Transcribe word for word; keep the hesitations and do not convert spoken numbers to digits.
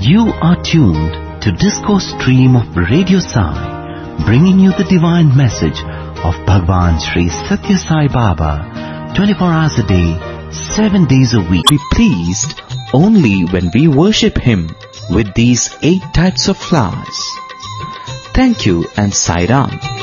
You are tuned to Discourse Stream of Radio Sai, bringing you the divine message of Bhagwan Sri Satya Sai Baba, twenty-four hours a day, seven days a week. Be pleased only when we worship Him with these eight types of flowers. Thank you and Sai Ram.